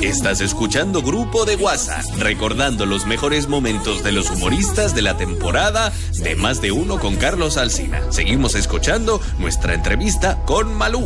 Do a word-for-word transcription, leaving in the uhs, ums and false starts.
Estás escuchando Grupo de WhatsApp, recordando los mejores momentos de los humoristas de la temporada de Más de Uno con Carlos Alsina. Seguimos escuchando nuestra entrevista con Malú.